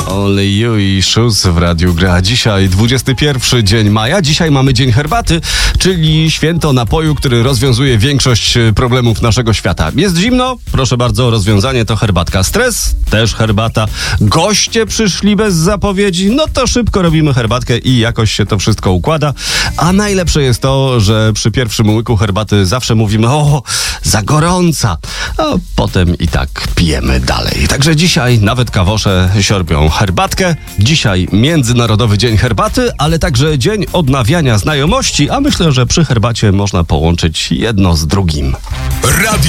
Only You i Shoes w Radiu Gra. Dzisiaj 21 dzień maja. Dzisiaj mamy Dzień Herbaty, czyli święto napoju, który rozwiązuje większość problemów naszego świata. Jest zimno? Proszę bardzo, rozwiązanie to herbatka. Stres? Też herbata. Goście przyszli bez zapowiedzi? No to szybko robimy herbatkę i jakoś się to wszystko układa. A najlepsze jest to, że przy pierwszym łyku herbaty zawsze mówimy: o, za gorąca. A potem i tak pijemy dalej. Także dzisiaj nawet kawosze siorbią herbatkę. Dzisiaj Międzynarodowy Dzień Herbaty, ale także Dzień Odnawiania Znajomości, a myślę, że przy herbacie można połączyć jedno z drugim. Radio